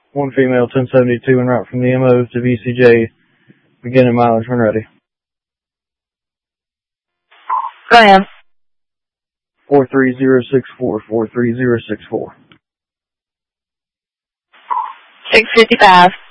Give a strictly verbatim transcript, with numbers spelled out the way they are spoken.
one female, ten seventy-two en route from the M O to V C J, beginning mileage when ready. Go ahead. four three zero six four, four three zero six four. six fifty-five.